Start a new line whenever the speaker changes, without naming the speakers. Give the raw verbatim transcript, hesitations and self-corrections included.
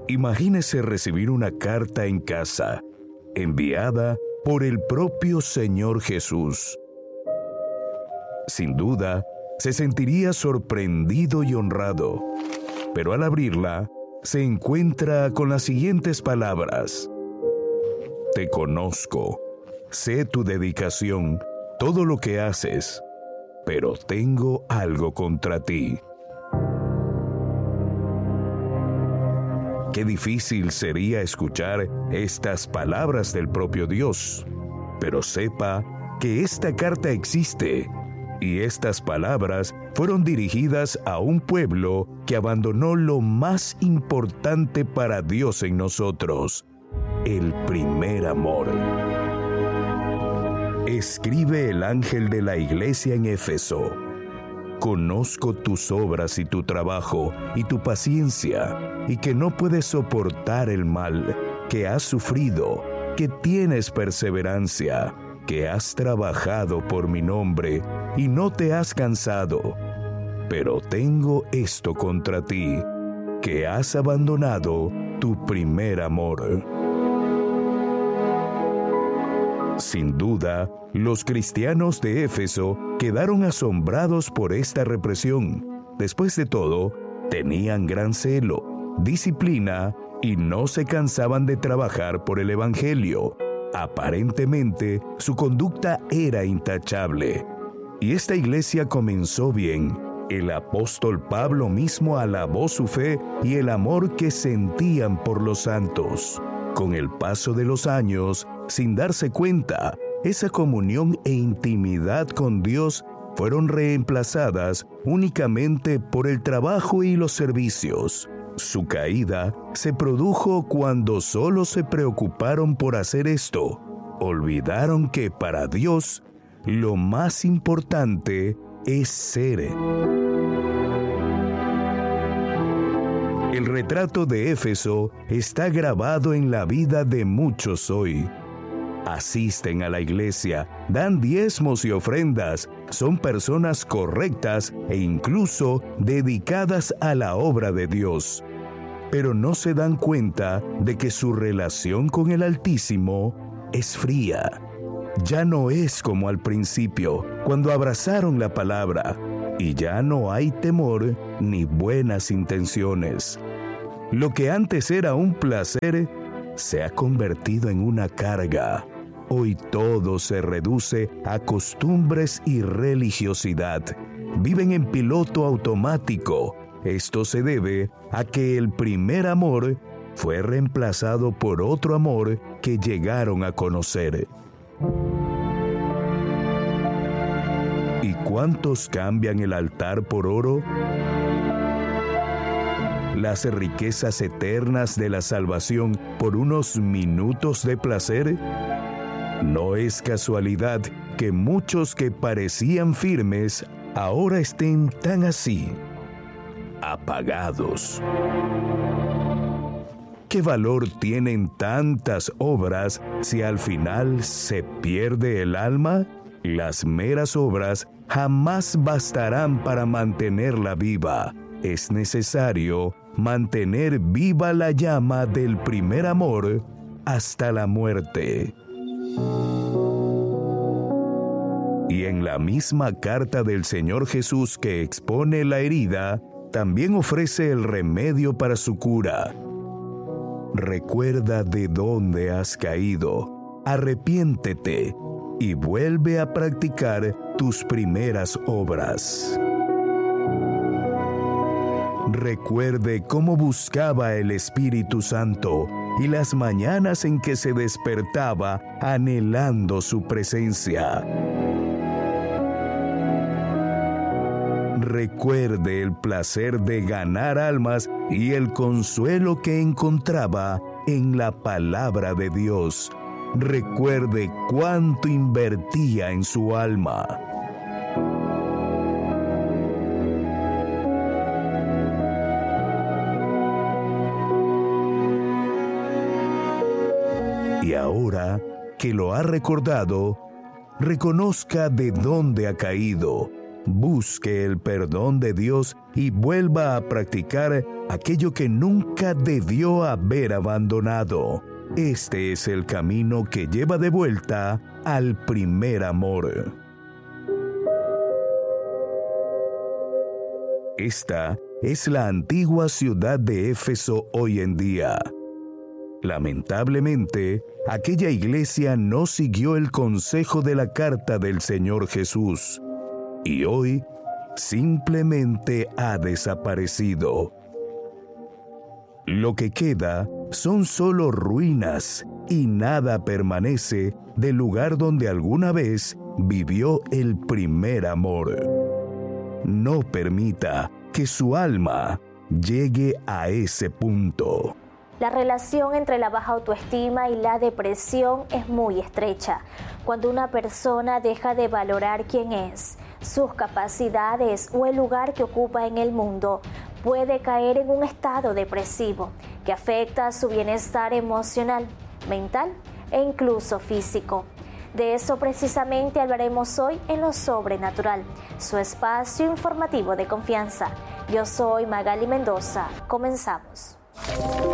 Imagínese recibir una carta en casa, enviada por el propio Señor Jesús. Sin duda, se sentiría sorprendido y honrado, pero al abrirla, se encuentra con las siguientes palabras: Te conozco, sé tu dedicación, todo lo que haces, pero tengo algo contra ti. Qué difícil sería escuchar estas palabras del propio Dios, pero sepa que esta carta existe, y estas palabras fueron dirigidas a un pueblo que abandonó lo más importante para Dios en nosotros: el primer amor. Escribe el ángel de la iglesia en Éfeso: Conozco tus obras y tu trabajo y tu paciencia, y que no puedes soportar el mal, que has sufrido, que tienes perseverancia, que has trabajado por mi nombre y no te has cansado. Pero tengo esto contra ti, que has abandonado tu primer amor. Sin duda, los cristianos de Éfeso quedaron asombrados por esta represión. Después de todo, tenían gran celo, disciplina y no se cansaban de trabajar por el Evangelio. Aparentemente, su conducta era intachable. Y esta iglesia comenzó bien. El apóstol Pablo mismo alabó su fe y el amor que sentían por los santos. Con el paso de los años, sin darse cuenta, esa comunión e intimidad con Dios fueron reemplazadas únicamente por el trabajo y los servicios. Su caída se produjo cuando solo se preocuparon por hacer esto. Olvidaron que para Dios lo más importante es ser. El retrato de Éfeso está grabado en la vida de muchos hoy. Asisten a la iglesia, dan diezmos y ofrendas, son personas correctas e incluso dedicadas a la obra de Dios. Pero no se dan cuenta de que su relación con el Altísimo es fría. Ya no es como al principio, cuando abrazaron la palabra, y ya no hay temor ni buenas intenciones. Lo que antes era un placer se ha convertido en una carga. Hoy todo se reduce a costumbres y religiosidad. Viven en piloto automático. Esto se debe a que el primer amor fue reemplazado por otro amor que llegaron a conocer. ¿Y cuántos cambian el altar por oro? ¿Las riquezas eternas de la salvación por unos minutos de placer? No es casualidad que muchos que parecían firmes ahora estén tan así, apagados. ¿Qué valor tienen tantas obras si al final se pierde el alma? Las meras obras jamás bastarán para mantenerla viva. Es necesario mantener viva la llama del primer amor hasta la muerte. Y en la misma carta del Señor Jesús que expone la herida, también ofrece el remedio para su cura. Recuerda de dónde has caído, arrepiéntete y vuelve a practicar tus primeras obras. Recuerde cómo buscaba el Espíritu Santo y las mañanas en que se despertaba anhelando su presencia. Recuerde el placer de ganar almas y el consuelo que encontraba en la palabra de Dios. Recuerde cuánto invertía en su alma. Y ahora que lo ha recordado, reconozca de dónde ha caído, busque el perdón de Dios y vuelva a practicar aquello que nunca debió haber abandonado. Este es el camino que lleva de vuelta al primer amor. Esta es la antigua ciudad de Éfeso hoy en día. Lamentablemente, aquella iglesia no siguió el consejo de la carta del Señor Jesús y hoy simplemente ha desaparecido. Lo que queda son solo ruinas y nada permanece del lugar donde alguna vez vivió el primer amor. No permita que su alma llegue a ese punto.
La relación entre la baja autoestima y la depresión es muy estrecha. Cuando una persona deja de valorar quién es, sus capacidades o el lugar que ocupa en el mundo, puede caer en un estado depresivo que afecta su bienestar emocional, mental e incluso físico. De eso precisamente hablaremos hoy en Lo Sobrenatural, su espacio informativo de confianza. Yo soy Magali Mendoza. Comenzamos.